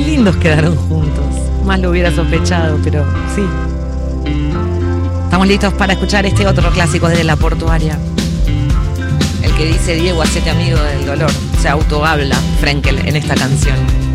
lindos quedaron juntos. Más lo hubiera sospechado, pero sí. Estamos listos para escuchar este otro clásico de La Portuaria. El que dice Diego, hacete amigo del dolor. Se autohabla Frenkel en esta canción.